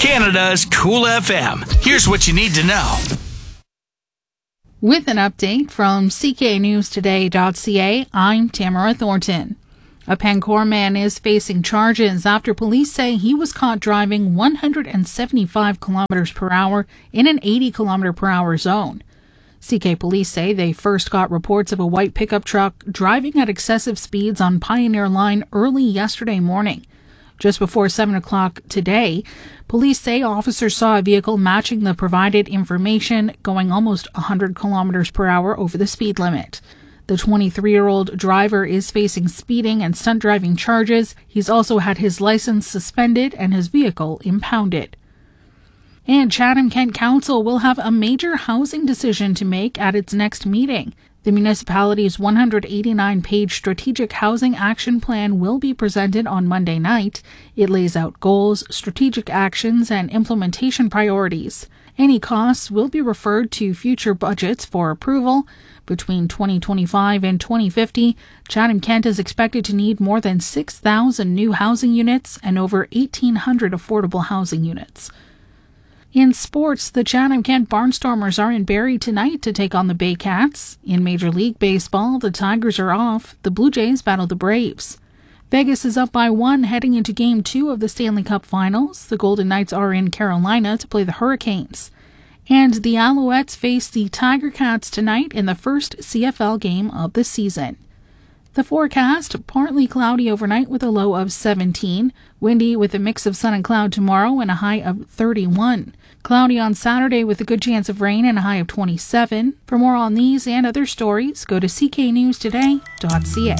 Canada's Cool FM. Here's what you need to know. With an update from cknewstoday.ca, I'm Tamara Thornton. A Pancor man is facing charges after police say he was caught driving 175 kilometers per hour in an 80 kilometer per hour zone. CK police say they first got reports of a white pickup truck driving at excessive speeds on Pioneer Line early yesterday morning. Just before 7 o'clock today, police say officers saw a vehicle matching the provided information going almost 100 kilometers per hour over the speed limit. The 23-year-old driver is facing speeding and stunt driving charges. He's also had his license suspended and his vehicle impounded. And Chatham-Kent Council will have a major housing decision to make at its next meeting. The municipality's 189-page Strategic Housing Action Plan will be presented on Monday night. It lays out goals, strategic actions, and implementation priorities. Any costs will be referred to future budgets for approval. Between 2025 and 2050, Chatham-Kent is expected to need more than 6,000 new housing units and over 1,800 affordable housing units. In sports, the Chatham-Kent Barnstormers are in Barrie tonight to take on the Baycats. In Major League Baseball, the Tigers are off. The Blue Jays battle the Braves. Vegas is up by 1 heading into Game 2 of the Stanley Cup Finals. The Golden Knights are in Carolina to play the Hurricanes. And the Alouettes face the Tiger Cats tonight in the first CFL game of the season. The forecast, partly cloudy overnight with a low of 17. Windy with a mix of sun and cloud tomorrow and a high of 31. Cloudy on Saturday with a good chance of rain and a high of 27. For more on these and other stories, go to cknewstoday.ca.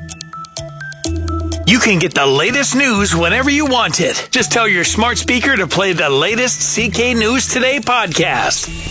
You can get the latest news whenever you want it. Just tell your smart speaker to play the latest CK News Today podcast.